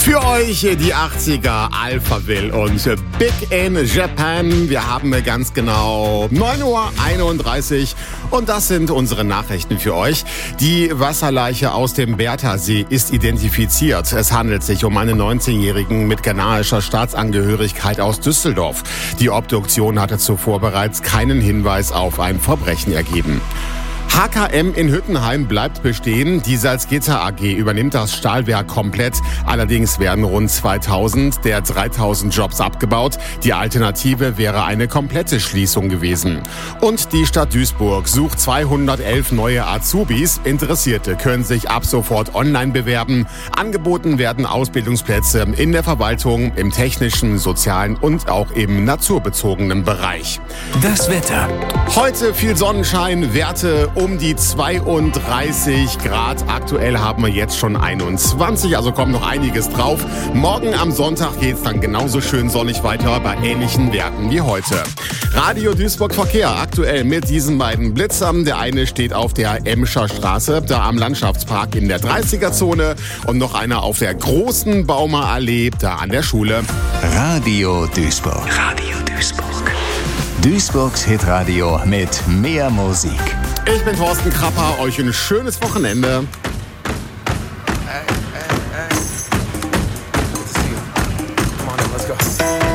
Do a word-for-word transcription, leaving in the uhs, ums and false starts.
Für euch die achtziger, Alphaville und Big in Japan. Wir haben ganz genau neun Uhr einunddreißig und das sind unsere Nachrichten für euch. Die Wasserleiche aus dem Berthasee ist identifiziert. Es handelt sich um einen neunzehnjährigen mit ghanaischer Staatsangehörigkeit aus Düsseldorf. Die Obduktion hatte zuvor bereits keinen Hinweis auf ein Verbrechen ergeben. H K M in Hüttenheim bleibt bestehen. Die Salzgitter A G übernimmt das Stahlwerk komplett. Allerdings werden rund zweitausend der dreitausend Jobs abgebaut. Die Alternative wäre eine komplette Schließung gewesen. Und die Stadt Duisburg sucht zweihundertelf neue Azubis. Interessierte können sich ab sofort online bewerben. Angeboten werden Ausbildungsplätze in der Verwaltung, im technischen, sozialen und auch im naturbezogenen Bereich. Das Wetter. Heute viel Sonnenschein, Werte um die zweiunddreißig Grad. Aktuell haben wir jetzt schon einundzwanzig, also kommt noch einiges drauf. Morgen am Sonntag geht's dann genauso schön sonnig weiter bei ähnlichen Werten wie heute. Radio Duisburg Verkehr aktuell mit diesen beiden Blitzern. Der eine steht auf der Emscher Straße, da am Landschaftspark in der dreißiger-Zone und noch einer auf der großen Baumer Allee, da an der Schule. Radio Duisburg. Radio Duisburg. Duisburgs Hitradio mit mehr Musik. Ich bin Thorsten Krapper, euch ein schönes Wochenende.